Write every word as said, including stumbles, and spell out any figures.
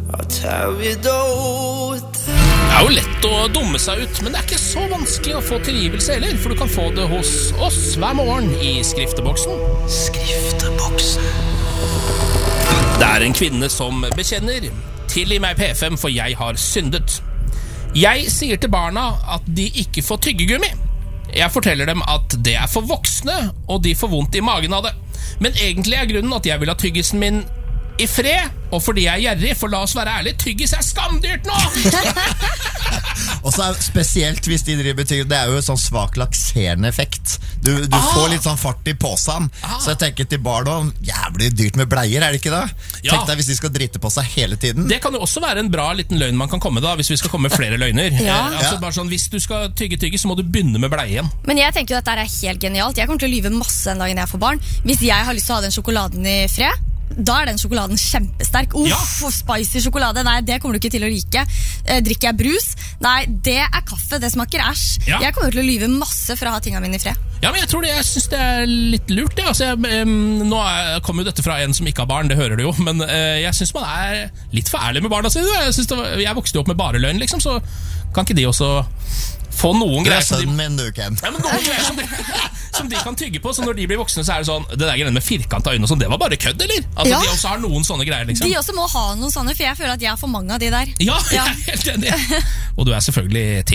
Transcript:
I'll tear it all down. Det er jo lett å dumme seg ut, men det er ikke så vanskelig å få tilgivelse heller, for du kan få det hos oss hver morgen i Skrifteboksen. Skrifteboksen. Det er en kvinne som bekjenner: tilgi meg P fem, for jeg har syndet. Jeg sier til barna at de ikke får tyggegummi. Jeg forteller dem at det er for voksne, og de får vondt i magen av det. Men egentlig er grunnen at jeg vil ha tyggisen min i fred, og fordi jeg er gjerrig, for la oss være ærlig, tyggis er skamdyrt nå! Og så er spesielt hvis de driver tyggis, det er jo en sånn svak lakserende effekt. Du, du ah. får litt sånn fart i påsen. ah. Så jeg tenker til barn om, jævlig dyrt med bleier, er det ikke det? Ja. Tenk deg hvis de skal drite på seg hele tiden. Det kan jo også være en bra liten løgn man kan komme da, hvis vi skal komme med flere løgner. Ja. eh, altså Ja. bare sånn, Hvis du skal tygge tyggis, så må du begynne med bleien. Men jeg tenker jo at dette er helt genialt. Jeg kommer til å lyve masse den dagen jeg får barn. Hvis jeg har lyst til å ha den sjokoladen i fred, da er den sjokoladen kjempesterk. Uff, Ja. spicy sjokolade. Nei, det kommer du ikke til å like. Eh, drikker jeg brus? Nei, det er kaffe. Det smaker æsj. Ja. Jeg kommer til å lyve masse for å ha tingene mine i fred. Ja, men jeg tror det, jeg synes det er litt lurt det. Altså, jeg, em, nå er, kommer jo dette fra en som ikke har barn, det hører du jo. Men eh, jeg synes man er litt for ærlig med barna sine. Jeg, synes det var, jeg vokste jo opp med bare løgn, liksom, så kan ikke de også få noen Det greier er som de, sønnen min, du, Ken. ja, men noen greier som, de, som de kan tygge på. Så når de blir voksne, så er det sånn, det der greiene med firkanta øyne og sånn, det var bare kødd, eller? Altså, Ja. de også har noen sånne greier, liksom. De også må ha noen sånne, for jeg føler at jeg har for mange av de der. Ja, jeg Ja. er helt enig. Og du er selvfølgelig til